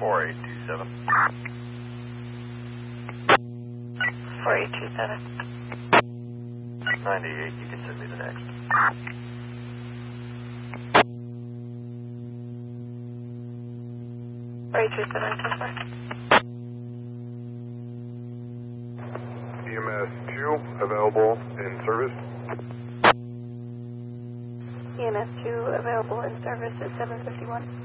4827. 4827. 98, you can send me the next. EMS 2 available in service. EMS 2 available in service at 751.